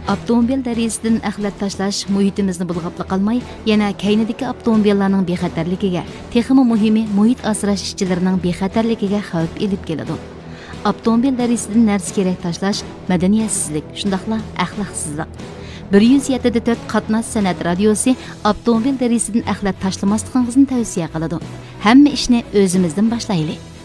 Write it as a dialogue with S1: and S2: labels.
S1: Avtomobil dərisindən əxlət tashlash muhitimizni bulğapla qalmay, yana kaynidagi avtomobillarning bexatarligiga, texmi muhimi muhit asrash ishchilarining bexatarligiga xavf elib keladi. Avtomobil dərisindən narsa kerak tashlash madaniyatsizlik, shundaqla axloqsizlik. 107.4 qatnash san'at radiosi avtomobil dərisindən əxlət tashlamasligingizni tavsiya qiladi. Hamma ishni o'zimizdan boshlaylik.